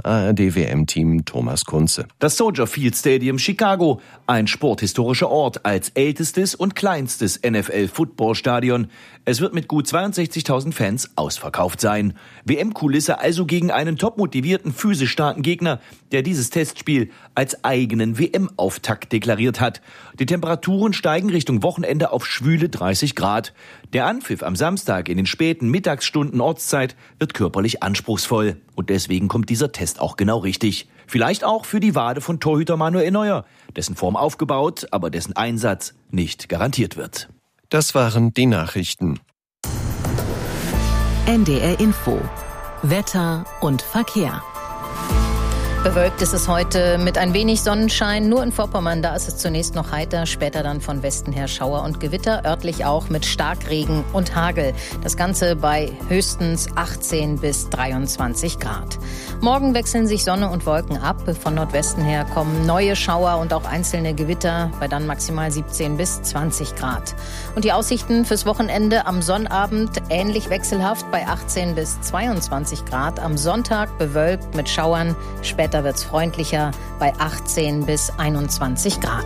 ARD-WM-Team Thomas Kunze. Das Soldier Field Stadium Chicago, ein sporthistorischer Ort als ältestes und kleinstes NFL-Footballstadion. Es wird mit gut 62.000 Fans ausverkauft sein. WM-Kulisse also gegen einen topmotivierten, physisch starken Gegner, der dieses Testspiel als eigenen WM-Auftakt deklariert hat. Die Temperaturen steigen Richtung Wochenende auf schwüle 30 Grad. Der Anpfiff am Samstag in den späten Mittagsstunden Ortszeit wird körperlich anspruchsvoll. Und deswegen kommt dieser Test auch genau richtig. Vielleicht auch für die Wade von Torhüter Manuel Neuer, dessen Form aufgebaut, aber dessen Einsatz nicht garantiert wird. Das waren die Nachrichten. NDR Info. Wetter und Verkehr. Bewölkt ist es heute mit ein wenig Sonnenschein. Nur in Vorpommern, da ist es zunächst noch heiter, später dann von Westen her Schauer und Gewitter, örtlich auch mit Starkregen und Hagel. Das Ganze bei höchstens 18 bis 23 Grad. Morgen wechseln sich Sonne und Wolken ab. Von Nordwesten her kommen neue Schauer und auch einzelne Gewitter bei dann maximal 17 bis 20 Grad. Und die Aussichten fürs Wochenende am Sonnabend ähnlich wechselhaft bei 18 bis 22 Grad. Am Sonntag bewölkt mit Schauern, später wird's freundlicher bei 18 bis 21 Grad.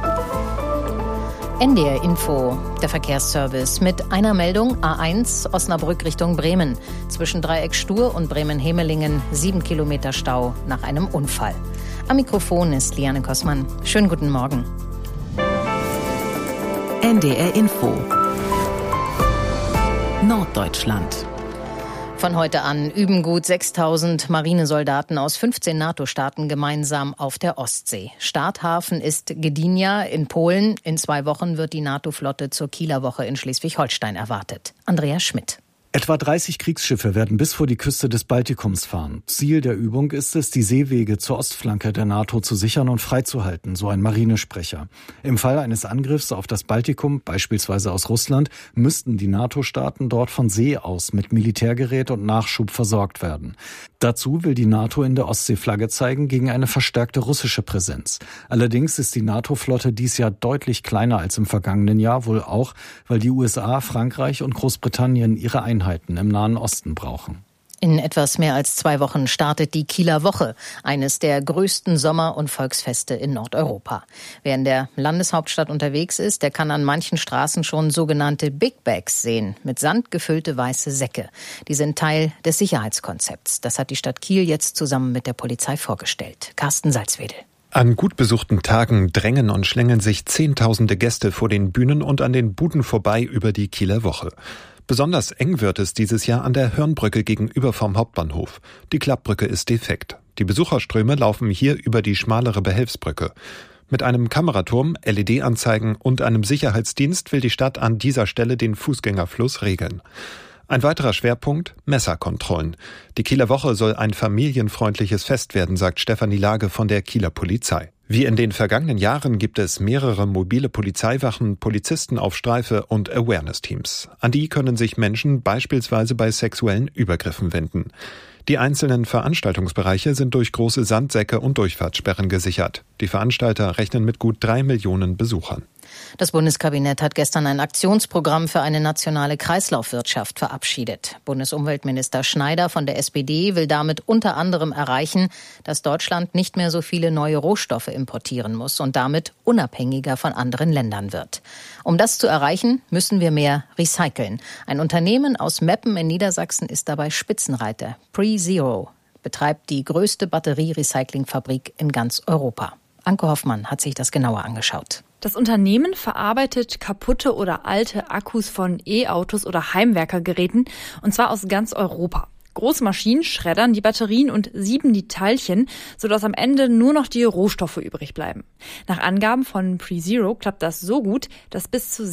NDR Info, der Verkehrsservice mit einer Meldung A1 Osnabrück Richtung Bremen. Zwischen Dreieck Stur und Bremen-Hemelingen 7 Kilometer Stau nach einem Unfall. Am Mikrofon ist Liane Kossmann. Schönen guten Morgen. NDR Info. Norddeutschland. Von heute an üben gut 6.000 Marinesoldaten aus 15 NATO-Staaten gemeinsam auf der Ostsee. Starthafen ist Gdynia in Polen. In 2 Wochen wird die NATO-Flotte zur Kieler Woche in Schleswig-Holstein erwartet. Andreas Schmidt. Etwa 30 Kriegsschiffe werden bis vor die Küste des Baltikums fahren. Ziel der Übung ist es, die Seewege zur Ostflanke der NATO zu sichern und freizuhalten, so ein Marinesprecher. Im Fall eines Angriffs auf das Baltikum, beispielsweise aus Russland, müssten die NATO-Staaten dort von See aus mit Militärgerät und Nachschub versorgt werden. Dazu will die NATO in der Ostsee Flagge zeigen gegen eine verstärkte russische Präsenz. Allerdings ist die NATO-Flotte dies Jahr deutlich kleiner als im vergangenen Jahr, wohl auch, weil die USA, Frankreich und Großbritannien ihre Einheiten im Nahen Osten brauchen. In etwas mehr als 2 Wochen startet die Kieler Woche, eines der größten Sommer- und Volksfeste in Nordeuropa. Wer in der Landeshauptstadt unterwegs ist, der kann an manchen Straßen schon sogenannte Big Bags sehen, mit Sand gefüllte weiße Säcke. Die sind Teil des Sicherheitskonzepts. Das hat die Stadt Kiel jetzt zusammen mit der Polizei vorgestellt. Carsten Salzwedel. An gut besuchten Tagen drängen und schlängeln sich Zehntausende Gäste vor den Bühnen und an den Buden vorbei über die Kieler Woche. Besonders eng wird es dieses Jahr an der Hörnbrücke gegenüber vom Hauptbahnhof. Die Klappbrücke ist defekt. Die Besucherströme laufen hier über die schmalere Behelfsbrücke. Mit einem Kameraturm, LED-Anzeigen und einem Sicherheitsdienst will die Stadt an dieser Stelle den Fußgängerfluss regeln. Ein weiterer Schwerpunkt: Messerkontrollen. Die Kieler Woche soll ein familienfreundliches Fest werden, sagt Stefanie Lage von der Kieler Polizei. Wie in den vergangenen Jahren gibt es mehrere mobile Polizeiwachen, Polizisten auf Streife und Awareness-Teams. An die können sich Menschen beispielsweise bei sexuellen Übergriffen wenden. Die einzelnen Veranstaltungsbereiche sind durch große Sandsäcke und Durchfahrtssperren gesichert. Die Veranstalter rechnen mit gut 3 Millionen Besuchern. Das Bundeskabinett hat gestern ein Aktionsprogramm für eine nationale Kreislaufwirtschaft verabschiedet. Bundesumweltminister Schneider von der SPD will damit unter anderem erreichen, dass Deutschland nicht mehr so viele neue Rohstoffe importieren muss und damit unabhängiger von anderen Ländern wird. Um das zu erreichen, müssen wir mehr recyceln. Ein Unternehmen aus Meppen in Niedersachsen ist dabei Spitzenreiter. PreZero betreibt die größte Batterierecyclingfabrik in ganz Europa. Anke Hoffmann hat sich das genauer angeschaut. Das Unternehmen verarbeitet kaputte oder alte Akkus von E-Autos oder Heimwerkergeräten, und zwar aus ganz Europa. Große Maschinen schreddern die Batterien und sieben die Teilchen, sodass am Ende nur noch die Rohstoffe übrig bleiben. Nach Angaben von PreZero klappt das so gut, dass bis zu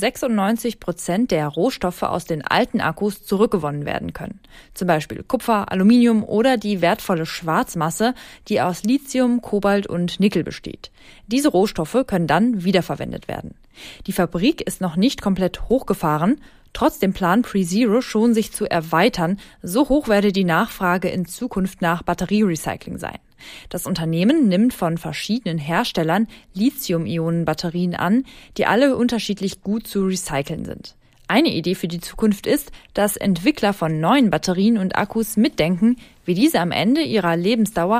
96% der Rohstoffe aus den alten Akkus zurückgewonnen werden können. Zum Beispiel Kupfer, Aluminium oder die wertvolle Schwarzmasse, die aus Lithium, Kobalt und Nickel besteht. Diese Rohstoffe können dann wiederverwendet werden. Die Fabrik ist noch nicht komplett hochgefahren. Trotzdem plant PreZero schon, sich zu erweitern. So hoch werde die Nachfrage in Zukunft nach Batterierecycling sein. Das Unternehmen nimmt von verschiedenen Herstellern Lithium-Ionen-Batterien an, die alle unterschiedlich gut zu recyceln sind. Eine Idee für die Zukunft ist, dass Entwickler von neuen Batterien und Akkus mitdenken, wie diese am Ende ihrer Lebensdauer